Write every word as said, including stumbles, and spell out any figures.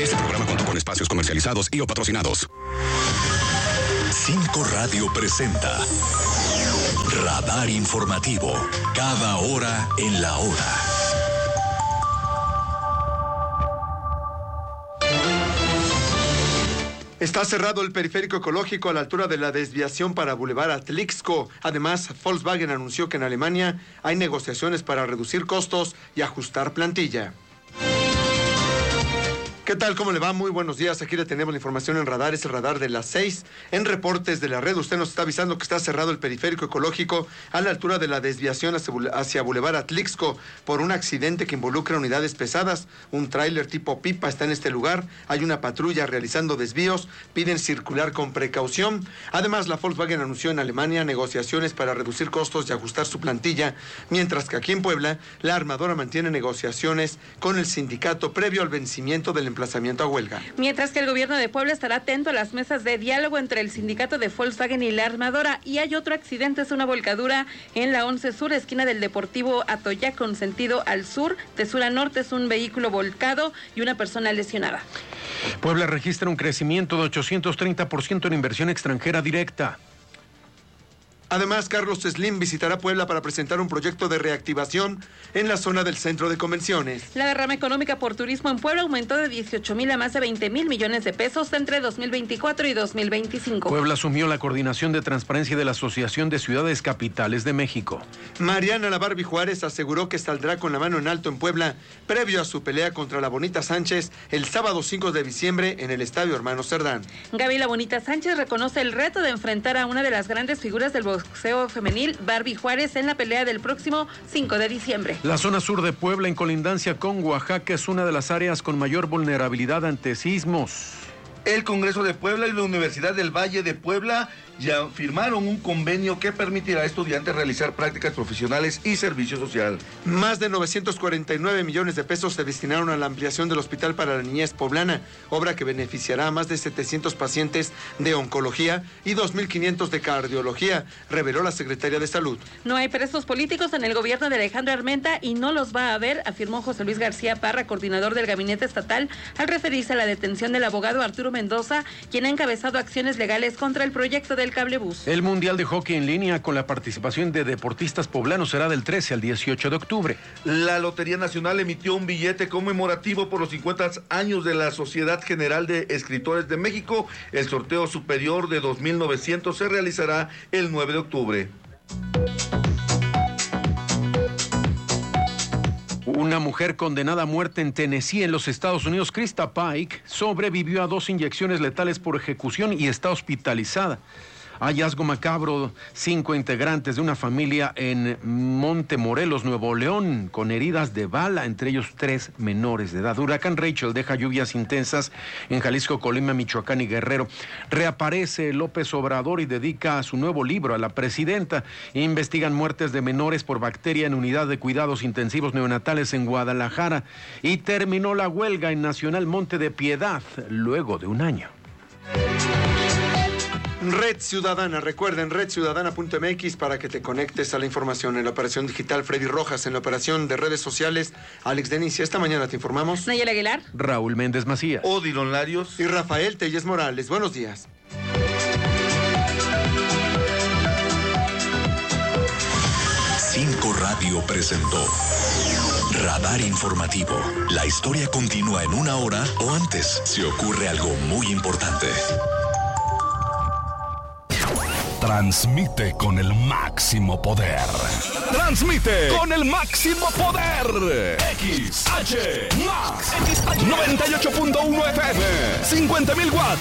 Este programa contó con espacios comercializados y o patrocinados. Cinco Radio presenta Radar Informativo. Cada hora en la hora. Está cerrado el periférico ecológico a la altura de la desviación para Boulevard Atlixco. Además, Volkswagen anunció que en Alemania hay negociaciones para reducir costos y ajustar plantilla. ¿Qué tal? ¿Cómo le va? Muy buenos días. Aquí le tenemos la información en radar. Es el radar de las seis. En reportes de la red, usted nos está avisando que está cerrado el periférico ecológico a la altura de la desviación hacia Boulevard Atlixco por un accidente que involucra unidades pesadas. Un tráiler tipo pipa está en este lugar. Hay una patrulla realizando desvíos. Piden circular con precaución. Además, la Volkswagen anunció en Alemania negociaciones para reducir costos y ajustar su plantilla, mientras que aquí en Puebla, la armadora mantiene negociaciones con el sindicato previo al vencimiento del emplazamiento a huelga. Mientras que el gobierno de Puebla estará atento a las mesas de diálogo entre el sindicato de Volkswagen y la armadora. Y hay otro accidente, es una volcadura en la once Sur, esquina del Deportivo Atoyac con sentido al sur. De sur a norte es un vehículo volcado y una persona lesionada. Puebla registra un crecimiento de ochocientos treinta por ciento en inversión extranjera directa. Además, Carlos Slim visitará Puebla para presentar un proyecto de reactivación en la zona del centro de convenciones. La derrama económica por turismo en Puebla aumentó de dieciocho mil a más de veinte mil millones de pesos entre dos mil veinticuatro y dos mil veinticinco. Puebla asumió la coordinación de transparencia de la Asociación de Ciudades Capitales de México. Mariana La Barbie Juárez aseguró que saldrá con la mano en alto en Puebla previo a su pelea contra la Bonita Sánchez el sábado cinco de diciembre en el Estadio Hermano Cerdán. Gaby La Bonita Sánchez reconoce el reto de enfrentar a una de las grandes figuras del boxeo femenil, Barbie Juárez, en la pelea del próximo cinco de diciembre. La zona sur de Puebla, en colindancia con Oaxaca, es una de las áreas con mayor vulnerabilidad ante sismos. El Congreso de Puebla y la Universidad del Valle de Puebla ya firmaron un convenio que permitirá a estudiantes realizar prácticas profesionales y servicio social. Más de novecientos cuarenta y nueve millones de pesos se destinaron a la ampliación del Hospital para la Niñez Poblana, obra que beneficiará a más de setecientos pacientes de oncología y dos mil quinientos de cardiología, reveló la Secretaría de Salud. No hay presos políticos en el gobierno de Alejandro Armenta y no los va a haber, afirmó José Luis García Parra, coordinador del gabinete estatal, al referirse a la detención del abogado Arturo Mendoza, quien ha encabezado acciones legales contra el proyecto del cablebús. El Mundial de Hockey en línea con la participación de deportistas poblanos será del trece al dieciocho de octubre. La Lotería Nacional emitió un billete conmemorativo por los cincuenta años de la Sociedad General de Escritores de México. El sorteo superior de dos mil novecientos se realizará el nueve de octubre. Una mujer condenada a muerte en Tennessee, en los Estados Unidos, Krista Pike, sobrevivió a dos inyecciones letales por ejecución y está hospitalizada. Hallazgo macabro, cinco integrantes de una familia en Montemorelos, Nuevo León, con heridas de bala, entre ellos tres menores de edad. Huracán Rachel deja lluvias intensas en Jalisco, Colima, Michoacán y Guerrero. Reaparece López Obrador y dedica su nuevo libro a la presidenta. Investigan muertes de menores por bacteria en unidad de cuidados intensivos neonatales en Guadalajara. Y terminó la huelga en Nacional Monte de Piedad, luego de un año. Red Ciudadana, recuerden, red ciudadana punto m x para que te conectes a la información. En la operación digital, Freddy Rojas. En la operación de redes sociales, Alex Denicia. Esta mañana te informamos Nayel Aguilar, Raúl Méndez Macías, Odilon Larios y Rafael Telles Morales. Buenos días. Cinco Radio presentó Radar Informativo. La historia continúa en una hora o antes si ocurre algo muy importante. Transmite con el máximo poder. Transmite con el máximo poder. X H Max noventa y ocho punto uno F M, cincuenta mil watts.